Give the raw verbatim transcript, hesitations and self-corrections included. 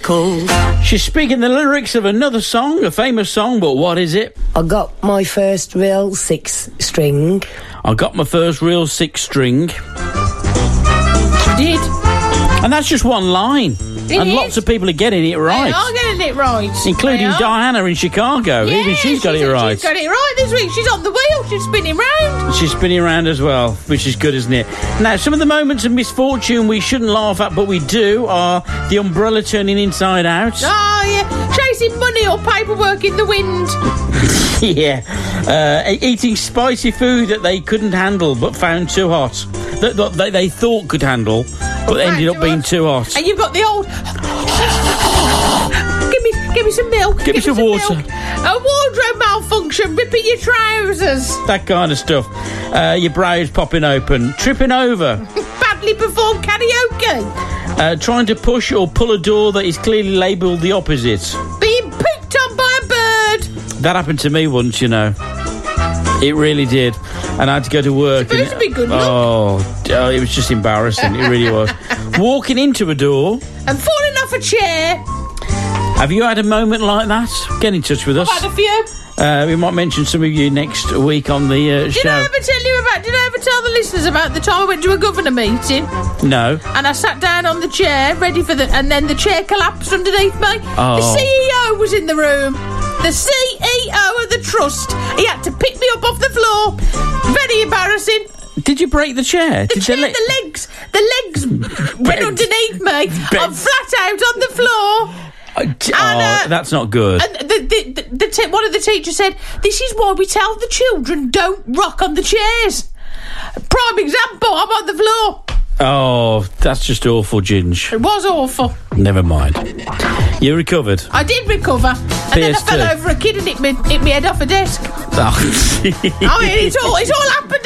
Cold. She's speaking the lyrics of another song, a famous song, but what is it? I got my first real six string. I got my first real six string. She did. And that's just one line. It and is. lots of people are getting it right. They are getting it right. Including They are. Diana in Chicago. Yeah, Even she's got it right. She's got it right this week. She's on the wheel. She's spinning round. She's spinning around as well, which is good, isn't it? Now, some of the moments of misfortune we shouldn't laugh at, but we do, are the umbrella turning inside out. Oh, yeah. Chasing money or paperwork in the wind. Yeah. Uh, e- eating spicy food that they couldn't handle but found too hot. That, that they, they thought could handle, but Right, ended up too being hot. too hot. And you've got the old... give me give me some milk. Give me some water. Milk. A wardrobe malfunction, ripping your trousers. That kind of stuff. Uh, your brows popping open. Tripping over. Badly performed karaoke. Uh, trying to push or pull a door that is clearly labelled the opposite. Being pooped on by a bird. That happened to me once, you know. It really did. And I had to go to work. It's supposed and, to be good luck. oh, oh, it was just embarrassing. It really was. Walking into a door. And falling off a chair. Have you had a moment like that? Get in touch with us. I've had a few. Uh, we might mention some of you next week on the uh, Did show. I ever tell you about, did I ever tell the listeners about the time I went to a governor meeting No. and I sat down on the chair ready for the, and then the chair collapsed underneath me? Oh. The C E O was in the room. The C E O of the trust. He had to pick me up off the floor. Very embarrassing. Did you break the chair? The Did chair, the le- the legs, the legs went Bent. underneath me. Bent. I'm flat out on the floor. Oh, d- And, uh, oh, that's not good. And the, the, the, the te- one of the teachers said, "This is why we tell the children don't rock on the chairs." Prime example, I'm on the floor. Oh, that's just awful, Ginge. It was awful. Never mind. You recovered. I did recover. And then I P S two. fell over a kid and hit me, hit me head off a desk. Oh. I mean, it's all, it's all happened